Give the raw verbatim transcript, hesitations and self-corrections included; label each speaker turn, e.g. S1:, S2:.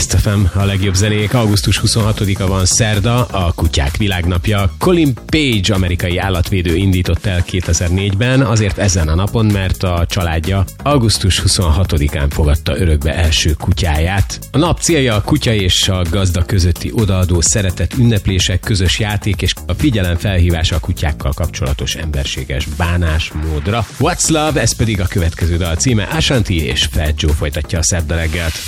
S1: Kiss ef em, a legjobb zenék. augusztus huszonhatodika van, szerda, a kutyák világnapja. Colin Page, amerikai állatvédő indított el kétezer-négyben, azért ezen a napon, mert a családja augusztus huszonhatodikán fogadta örökbe első kutyáját. A nap célja a kutya és a gazda közötti odaadó szeretet ünneplések, közös játék és a figyelem felhívása a kutyákkal kapcsolatos emberséges bánásmódra. What's Love, ez pedig a következő dal címe. Ashanti és Fat Joe folytatja a szerda reggelt.